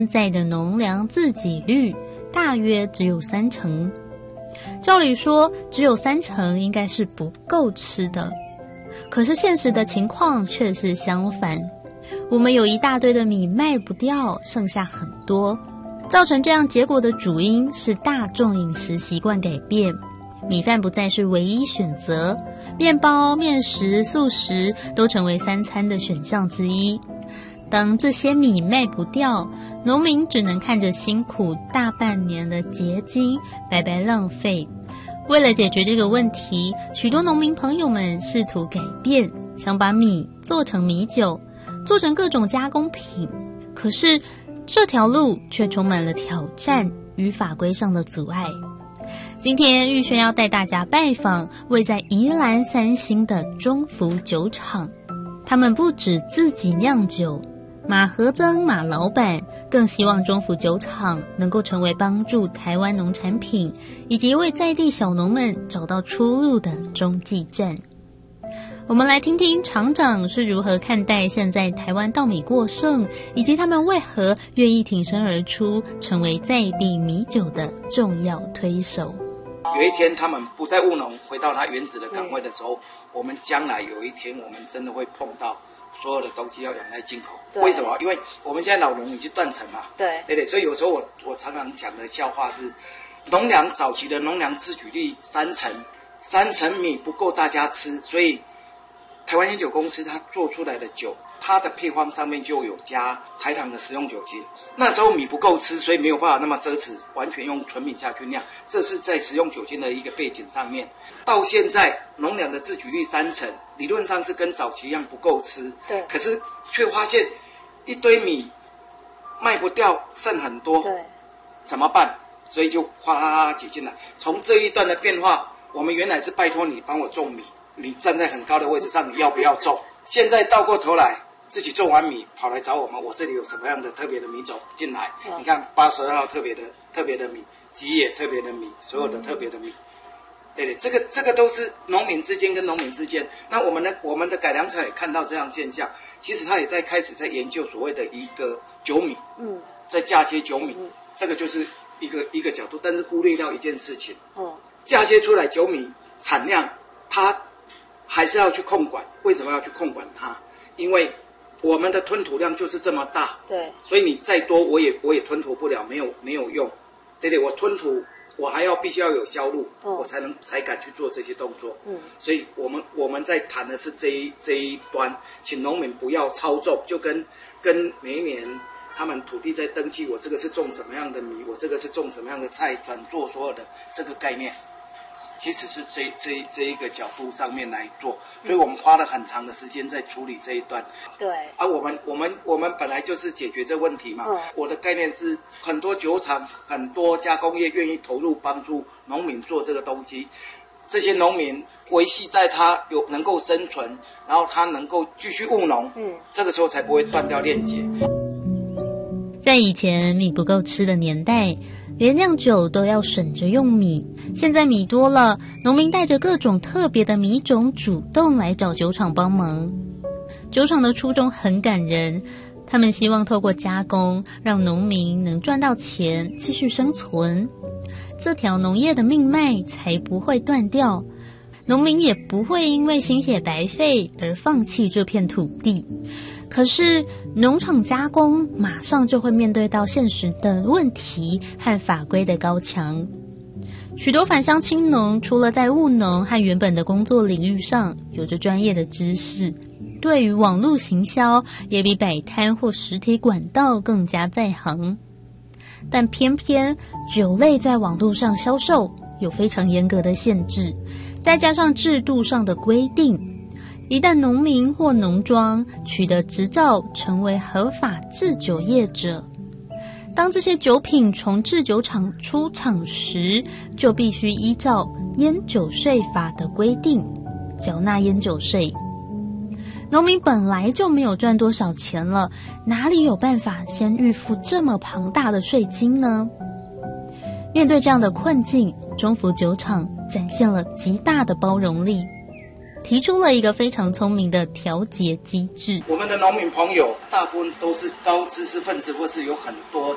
现在的农粮自给率大约只有30%。照理说，只有30%应该是不够吃的，可是现实的情况却是相反。我们有一大堆的米卖不掉，剩下很多。造成这样结果的主因是大众饮食习惯改变，米饭不再是唯一选择，面包、面食、素食都成为3餐的选项之一。当这些米卖不掉，农民只能看着辛苦大半年的结晶白白浪费。为了解决这个问题，许多农民朋友们试图改变，想把米做成米酒，做成各种加工品。可是这条路却充满了挑战与法规上的阻碍。今天玉轩要带大家拜访位在宜兰3星的中福酒厂，他们不止自己酿酒，马和曾马老板更希望中福酒厂能够成为帮助台湾农产品以及为在地小农们找到出路的中继站。我们来听听厂长是如何看待现在台湾稻米过剩，以及他们为何愿意挺身而出，成为在地米酒的重要推手。 有一天他们不再务农，回到他原址的岗位的时候，我们将来有一天我们真的会碰到所有的东西要仰赖进口。为什么？因为我们现在老农已经断层嘛，对，所以有时候我常常讲的笑话是，农粮早期的农粮自给率3成米不够大家吃，所以台湾烟酒公司它做出来的酒，它的配方上面就有加台糖的食用酒精。那时候米不够吃，所以没有办法那么奢侈，完全用纯米下去酿，这是在食用酒精的一个背景上面。到现在农粮的自给率3成，理论上是跟早期一样不够吃，对，可是却发现一堆米卖不掉，剩很多，对，怎么办？所以就哗啦啦挤进来。从这一段的变化，我们原来是拜托你帮我种米，你站在很高的位置上，你要不要种？现在倒过头来，自己种完米跑来找我们，我这里有什么样的特别的米种进来？你看82号特别的米，吉野特别的米，所有的特别的米，对，这个都是农民之间跟农民之间。那我们的改良场也看到这样现象，其实他也开始在研究所谓的一个酒米，在嫁接酒米，这个就是一个角度，但是忽略掉一件事情，嫁接出来酒米产量，它还是要去控管。为什么要去控管它？因为我们的吞吐量就是这么大，对，所以你再多我也吞吐不了，没有用，对，我吞吐我还必须要有销路，我才敢去做这些动作。所以我们在谈的是这一端，请农民不要操纵，就跟每一年他们土地在登记，我这个是种什么样的米，我这个是种什么样的菜，转做所有的这个概念，其实是这一个角度上面来做，所以我们花了很长的时间在处理这一段。对，我们本来就是解决这问题嘛。我的概念是，很多酒厂、很多加工业愿意投入帮助农民做这个东西，这些农民维系在他能够生存，然后他能够继续务农，这个时候才不会断掉链接。 在以前米不够吃的年代，连酿酒都要省着用米。现在米多了，农民带着各种特别的米种主动来找酒厂帮忙。酒厂的初衷很感人，他们希望透过加工，让农民能赚到钱，继续生存。这条农业的命脉才不会断掉，农民也不会因为心血白费而放弃这片土地。可是农场加工马上就会面对到现实的问题和法规的高墙。许多返乡青农除了在务农和原本的工作领域上有着专业的知识，对于网络行销也比摆摊或实体管道更加在行。但偏偏酒类在网络上销售有非常严格的限制，再加上制度上的规定，一旦农民或农庄取得执照成为合法制酒业者，当这些酒品从制酒厂出厂时，就必须依照烟酒税法的规定缴纳烟酒税。农民本来就没有赚多少钱了，哪里有办法先预付这么庞大的税金呢？面对这样的困境，中福酒厂展现了极大的包容力，提出了一个非常聪明的调节机制。 我们的农民朋友大部分都是高知识分子，或是有很多